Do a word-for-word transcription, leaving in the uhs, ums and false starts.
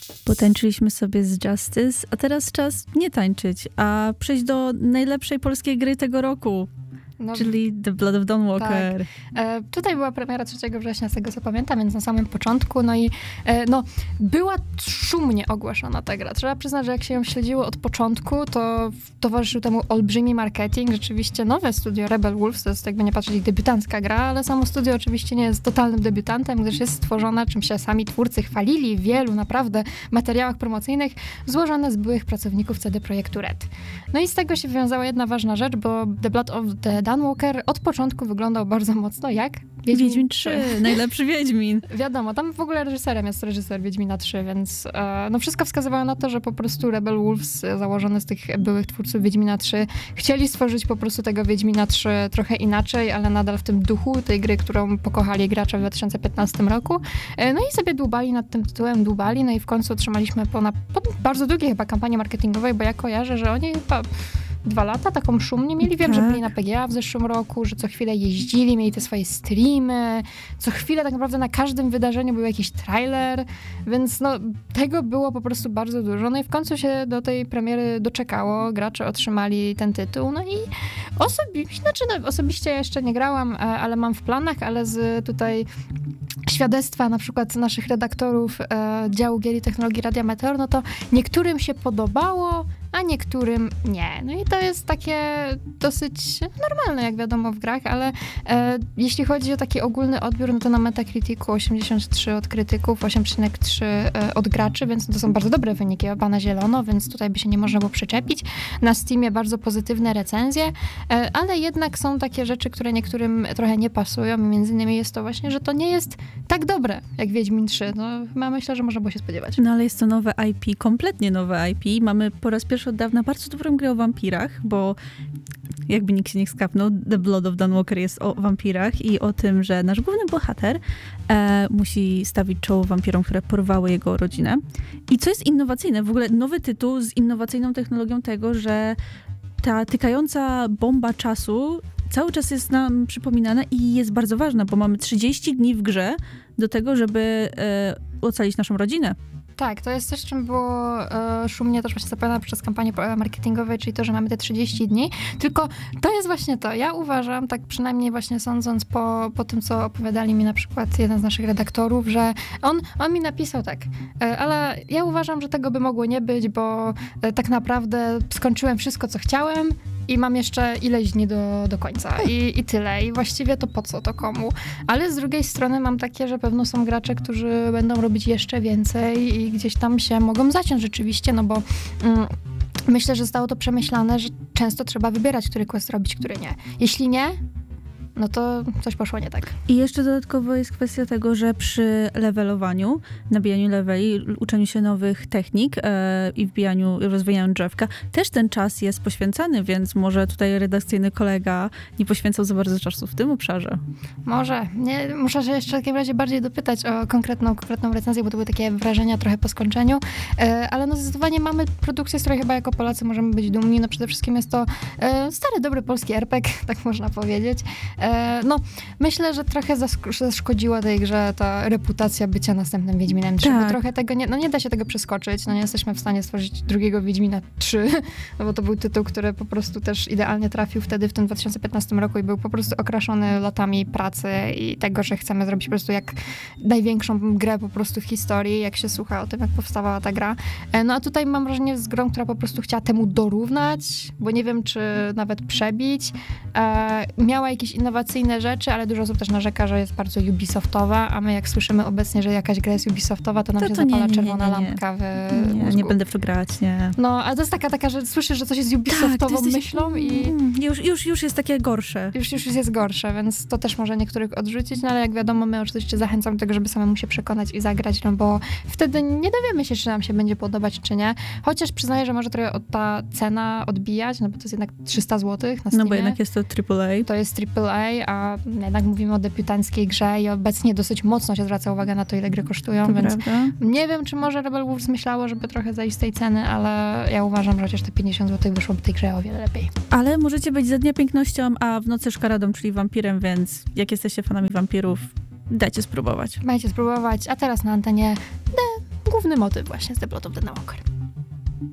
Potańczyliśmy sobie z Justice, a teraz czas nie tańczyć, a przejść do najlepszej polskiej gry tego roku. No, czyli The Blood of Dawn Walker. Tak. E, tutaj była premiera trzeciego września, z tego co pamiętam, więc na samym początku. No i e, no, była szumnie ogłaszana ta gra. Trzeba przyznać, że jak się ją śledziło od początku, to towarzyszył temu olbrzymi marketing. Rzeczywiście nowe studio Rebel Wolves, to jest jakby nie patrzeć debiutancka gra, ale samo studio oczywiście nie jest totalnym debiutantem, gdyż jest stworzone, czym się sami twórcy chwalili w wielu naprawdę materiałach promocyjnych, złożone z byłych pracowników C D Projektu Red. No i z tego się wywiązała jedna ważna rzecz, bo The Blood of the Dawn Walker od początku wyglądał bardzo mocno jak Wiedźmin, Wiedźmin trzy, najlepszy Wiedźmin. Wiadomo, tam w ogóle reżyserem jest reżyser Wiedźmina trzy, więc e, no wszystko wskazywało na to, że po prostu Rebel Wolves, założony z tych byłych twórców Wiedźmina trzy, chcieli stworzyć po prostu tego Wiedźmina trzy trochę inaczej, ale nadal w tym duchu tej gry, którą pokochali gracze w dwa tysiące piętnastym roku. E, no i sobie dłubali nad tym tytułem, dłubali, no i w końcu otrzymaliśmy po, na, po bardzo długiej chyba kampanii marketingowej, bo ja kojarzę, że oni chyba dwa lata taką szumnie mieli. Wiem, tak, że byli na P G A w zeszłym roku, że co chwilę jeździli, mieli te swoje streamy. Co chwilę tak naprawdę na każdym wydarzeniu był jakiś trailer, więc no tego było po prostu bardzo dużo. No i w końcu się do tej premiery doczekało. Gracze otrzymali ten tytuł. No i osobiście, znaczy no, osobiście jeszcze nie grałam, ale mam w planach, ale z tutaj świadectwa na przykład naszych redaktorów e, działu gier i technologii Radia Meteor, no to niektórym się podobało, a niektórym nie. No i to jest takie dosyć normalne, jak wiadomo, w grach, ale e, jeśli chodzi o taki ogólny odbiór, no to na Metacriticu osiemdziesiąt trzy od krytyków, osiem przecinek trzy e, od graczy, więc to są bardzo dobre wyniki, oba na zielono, więc tutaj by się nie można było przyczepić. Na Steamie bardzo pozytywne recenzje, e, ale jednak są takie rzeczy, które niektórym trochę nie pasują i między innymi jest to właśnie, że to nie jest tak dobre jak Wiedźmin trzy. No, ja myślę, że można było się spodziewać. No ale jest to nowe I P, kompletnie nowe I P. Mamy po raz pierwszy od dawna bardzo dobrą grę o wampirach, bo jakby nikt się nie skapnął, The Blood of Dawn Walker jest o wampirach i o tym, że nasz główny bohater e, musi stawić czoło wampirom, które porwały jego rodzinę. I co jest innowacyjne, w ogóle nowy tytuł z innowacyjną technologią tego, że ta tykająca bomba czasu cały czas jest nam przypominana i jest bardzo ważna, bo mamy trzydzieści dni w grze do tego, żeby e, ocalić naszą rodzinę. Tak, to jest coś, czym było e, szumnie też właśnie zapowiadane przez kampanię marketingową, czyli to, że mamy te trzydzieści dni. Tylko to jest właśnie to. Ja uważam, tak przynajmniej właśnie sądząc po, po tym, co opowiadali mi na przykład jeden z naszych redaktorów, że on, on mi napisał tak, e, ale ja uważam, że tego by mogło nie być, bo e, tak naprawdę skończyłem wszystko, co chciałem i mam jeszcze ileś dni do, do końca I, i tyle. I właściwie to po co, to komu. Ale z drugiej strony mam takie, że pewno są gracze, którzy będą robić jeszcze więcej i gdzieś tam się mogą zaciąć rzeczywiście, no bo mm, myślę, że zostało to przemyślane, że często trzeba wybierać, który quest robić, który nie. Jeśli nie, no to coś poszło nie tak. I jeszcze dodatkowo jest kwestia tego, że przy levelowaniu, nabijaniu leveli, uczeniu się nowych technik e, i wbijaniu, rozwijaniu drzewka, też ten czas jest poświęcany, więc może tutaj redakcyjny kolega nie poświęcał za bardzo czasu w tym obszarze. Może. Nie, muszę się jeszcze w takim razie bardziej dopytać o konkretną, konkretną recenzję, bo to były takie wrażenia trochę po skończeniu, e, ale no zdecydowanie mamy produkcję, z której chyba jako Polacy możemy być dumni. No przede wszystkim jest to e, stary, dobry polski er pe gie, tak można powiedzieć. E, No, myślę, że trochę zask- zaszkodziła tej grze ta reputacja bycia następnym Wiedźminem trzy, tak. bo trochę tego nie, no nie da się tego przeskoczyć, no nie jesteśmy w stanie stworzyć drugiego Wiedźmina trzy, no bo to był tytuł, który po prostu też idealnie trafił wtedy w tym dwa tysiące piętnastym roku i był po prostu okraszony latami pracy i tego, że chcemy zrobić po prostu jak największą grę po prostu w historii, jak się słucha o tym, jak powstawała ta gra. No a tutaj mam wrażenie z grą, która po prostu chciała temu dorównać, bo nie wiem, czy nawet przebić. E, miała jakieś innowacyjne rzeczy, ale dużo osób też narzeka, że jest bardzo Ubisoftowa, a my jak słyszymy obecnie, że jakaś gra jest Ubisoftowa, to nam to się to zapala nie, nie, czerwona nie, nie. lampka w Nie, mózgu. nie będę w to grać, nie. No, ale to jest taka, taka, że słyszysz, że coś jest Ubisoftową tak, jesteś, myślą i mm, już, już, już jest takie gorsze. już, już jest gorsze, więc to też może niektórych odrzucić, no ale jak wiadomo, my oczywiście zachęcam do tego, żeby samemu się przekonać i zagrać, no bo wtedy nie dowiemy się, czy nam się będzie podobać, czy nie. Chociaż przyznaję, że może trochę od ta cena odbijać, no bo to jest jednak trzysta złotych na Steamie. No bo jednak jest to triple A. To jest triple A, a jednak mówimy o debiutanckiej grze i obecnie dosyć mocno się zwraca uwagę na to, ile gry kosztują, To więc prawda. nie wiem, czy może Rebel Wolves myślało, żeby trochę zejść z tej ceny, ale ja uważam, że chociaż te pięćdziesiąt złotych wyszłoby tej grze o wiele lepiej. Ale możecie być za dnia pięknością, a w nocy szkaradą, czyli wampirem, więc jak jesteście fanami wampirów, dajcie spróbować. Majcie spróbować, a teraz na antenie The główny motyw właśnie z The Blood of the Walker.